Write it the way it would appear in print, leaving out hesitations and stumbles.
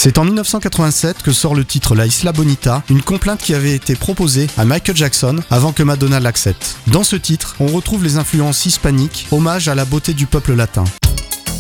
C'est en 1987 que sort le titre La Isla Bonita, une complainte qui avait été proposée à Michael Jackson avant que Madonna l'accepte. Dans ce titre, on retrouve les influences hispaniques, hommage à la beauté du peuple latin.